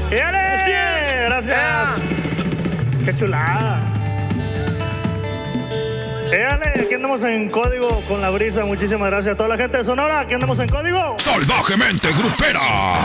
¡Éale! Gracias. ¡Qué chulada! ¡Éale! Aquí andamos en código con la brisa. Muchísimas gracias a toda la gente de Sonora. Aquí andamos en código. Salvajemente grupera.